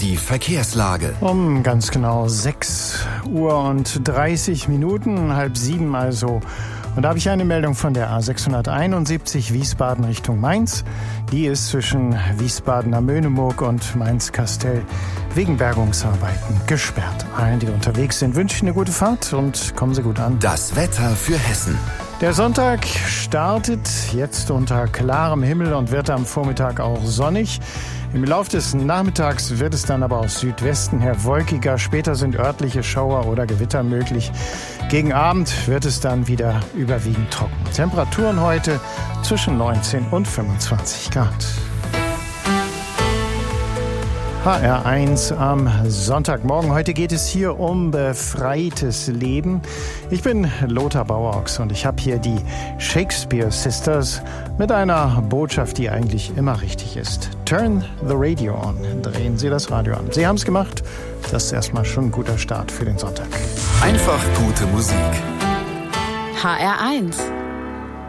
Die Verkehrslage. Um ganz genau 6 Uhr und 30 Minuten, 6:30 also. Und da habe ich eine Meldung von der A671 Wiesbaden Richtung Mainz. Die ist zwischen Wiesbadener Möhnemoog und Mainz-Kastel wegen Bergungsarbeiten gesperrt. Allen, die unterwegs sind, wünsche ich eine gute Fahrt und kommen Sie gut an. Das Wetter für Hessen. Der Sonntag startet jetzt unter klarem Himmel und wird am Vormittag auch sonnig. Im Lauf des Nachmittags wird es dann aber aus Südwesten her wolkiger. Später sind örtliche Schauer oder Gewitter möglich. Gegen Abend wird es dann wieder überwiegend trocken. Temperaturen heute zwischen 19 und 25 Grad. HR1 am Sonntagmorgen. Heute geht es hier um befreites Leben. Ich bin Lothar Bauerochs und ich habe hier die Shakespeare Sisters mit einer Botschaft, die eigentlich immer richtig ist. Turn the radio on. Drehen Sie das Radio an. Sie haben es gemacht. Das ist erstmal schon ein guter Start für den Sonntag. Einfach gute Musik. HR1